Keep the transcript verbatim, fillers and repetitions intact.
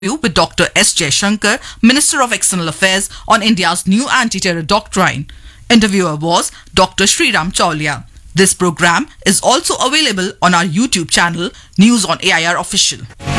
with Doctor S. Jaishankar, Minister of External Affairs, on India's new anti-terror doctrine. Interviewer was Doctor Sriram Chaulia. This program is also available on our YouTube channel, News on A I R Official.